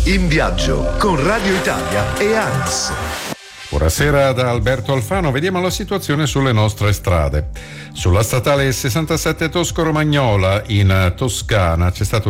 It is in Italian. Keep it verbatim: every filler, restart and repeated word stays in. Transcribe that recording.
In viaggio con Radio Italia e A N S. Buonasera da Alberto Alfano, vediamo la situazione sulle nostre strade. Sulla statale sessantasette Tosco-Romagnola in Toscana c'è stato